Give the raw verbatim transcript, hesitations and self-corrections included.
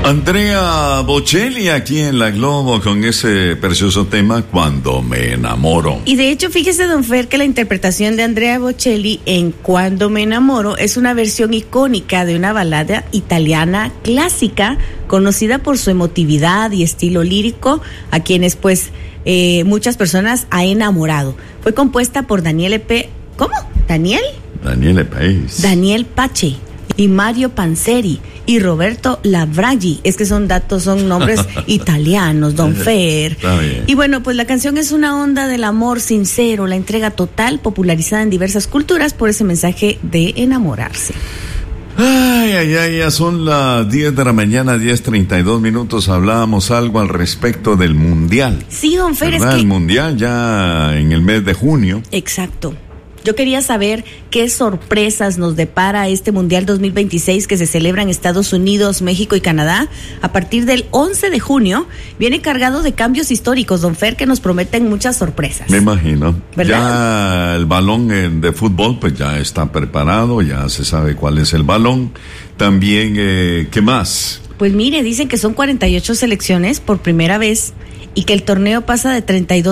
Andrea Bocelli aquí en La Globo con ese precioso tema Cuando me enamoro. Y de hecho, fíjese, don Fer, que la interpretación de Andrea Bocelli en Cuando me enamoro es una versión icónica de una balada italiana clásica conocida por su emotividad y estilo lírico, a quienes pues eh, muchas personas ha enamorado. Fue compuesta por Daniele P... ¿Cómo? ¿Daniel? Daniele Pace. Daniel Pace y Mario Panzeri y Roberto Lavraggi. Es que son datos, son nombres italianos, don Fer. Está bien. Y bueno, pues la canción es una onda del amor sincero, la entrega total, popularizada en diversas culturas por ese mensaje de enamorarse. Ay, ay, ay, ya son las diez de la mañana, diez treinta y dos minutos. Hablábamos algo al respecto del Mundial. Sí, don Fer, es ¿verdad? que... El Mundial ya en el mes de junio. Exacto. Yo quería saber qué sorpresas nos depara este Mundial dos mil veintiséis que se celebra en Estados Unidos, México y Canadá. A partir del once de junio, viene cargado de cambios históricos, don Fer, que nos prometen muchas sorpresas. Me imagino. ¿Verdad? Ya el balón de fútbol pues ya está preparado, ya se sabe cuál es el balón. También, eh, ¿qué más? Pues mire, dicen que son cuarenta y ocho selecciones por primera vez y que el torneo pasa de treinta y dos